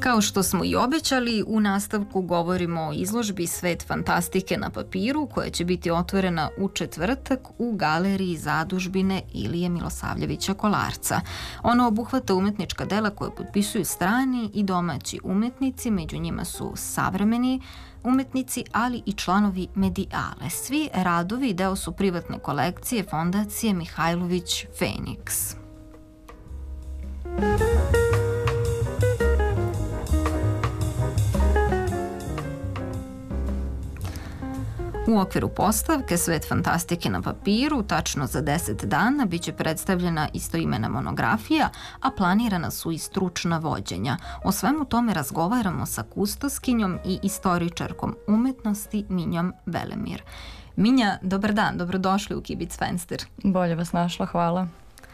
Kao što smo i obećali, u nastavku govorimo o izložbi Svet fantastike na papiru, koja će biti otvorena u četvrtak u Galeriji zadužbine Ilije Milosavljevića Kolarca. Ona obuhvata umetnička dela koje potpisuju strani i domaći umetnici, među njima su savremeni umetnici, ali i članovi Medijale. Svi radovi deo su privatne kolekcije Fondacije Mihajlović Feniks. U okviru postavke Svet fantastike na papiru, tačno za 10 dana, biće predstavljena istoimena monografija, a planirana su i stručna vođenja. O svemu tome razgovaramo sa kustoskinjom i istoričarkom umetnosti Minjom Velemir. Minja, dobar dan, dobrodošli u Kibic Fenster. Bolje vas našla, hvala.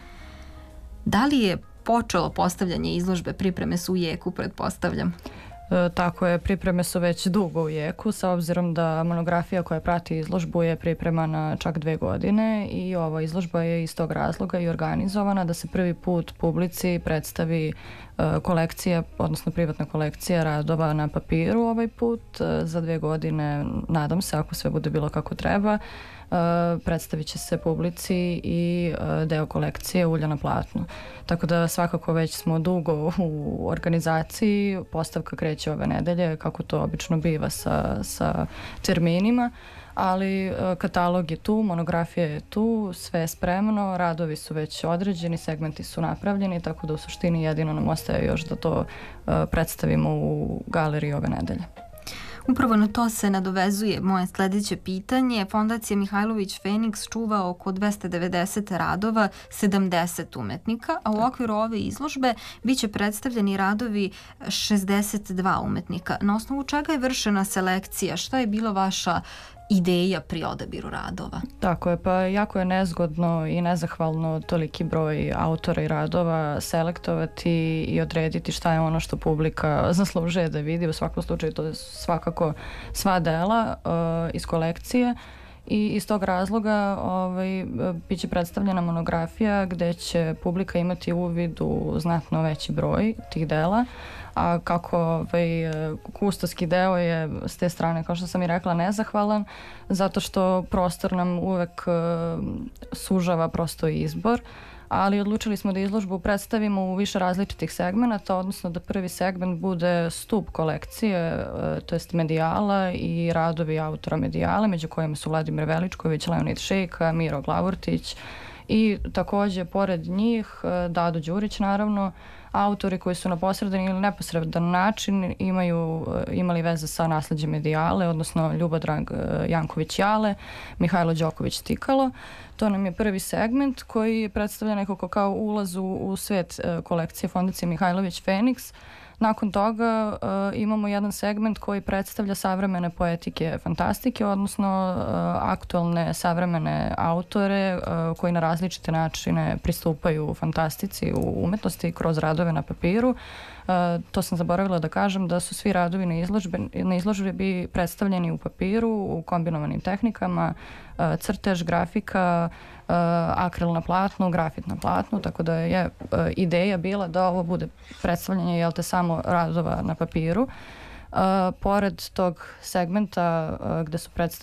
Da li je počelo postavljanje izložbe? Pripreme su u jeku, pretpostavljam. Tako je, pripreme su već dugo u jeku, sa obzirom da monografija koja prati izložbu je pripremana čak 2 godine i ova izložba je iz tog razloga i organizovana da se prvi put publici predstavi kolekcija, odnosno privatna kolekcija radova na papiru ovaj put. Za 2 godine, nadam se, ako sve bude bilo kako treba, predstavit će se publici i deo kolekcije ulja na platnu. Tako da svakako već smo dugo u organizaciji, postavka kreće ove nedelje, kako to obično biva sa terminima, ali katalog je tu, monografija je tu, sve je spremno, radovi su već određeni, segmenti su napravljeni, tako da u suštini jedino nam ostaje još da to predstavimo u galeriji ove nedelje. Upravo na to se nadovezuje moje sledeće pitanje. Fondacija Mihajlović Feniks čuva oko 290 radova, 70 umetnika, a u okviru ove izložbe biće predstavljeni radovi 62 umetnika. Na osnovu čega je vršena selekcija? Šta je bila vaša ideja pri odabiru radova? Tako je, pa jako je nezgodno i nezahvalno toliki broj autora i radova selektovati i odrediti šta je ono što publika zaslužuje da vidi. U svakom slučaju to je svakako sva dela iz kolekcije i iz tog razloga bit će predstavljena monografija gde će publika imati uvid u znatno veći broj tih dela, a kako kustoski deo je s te strane, kao što sam i rekla, nezahvalan, zato što prostor nam uvek sužava prosto izbor, ali odlučili smo da izložbu predstavimo u više različitih segmenata, odnosno da prvi segment bude stup kolekcije, to jest Medijala i radovi autora Medijale, među kojima su Vladimir Veličković, Leonid Šejka, Miro Glavurtić i takođe pored njih Dado Đurić, naravno, autori koji su na posredan ili neposredan način imali veze sa nasleđem Medijale, odnosno Ljubodrag Janković Jale, Mihajlo Đoković Tikalo. To nam je prvi segment koji predstavlja nekako kao ulaz u svet kolekcije Fondacije Mihajlović Feniks. Nakon toga imamo jedan segment koji predstavlja savremene poetike fantastike, odnosno aktualne savremene autore koji na različite načine pristupaju fantastici u umetnosti kroz radove na papiru. To sam zaboravila da kažem da su svi radovi na izložbi predstavljeni u papiru, u kombinovanim tehnikama, crtež, grafika, akril na platnu, grafit na platnu, tako da je ideja bila da ovo bude predstavljanje samo radova na papiru. Pored tog segmenta gde su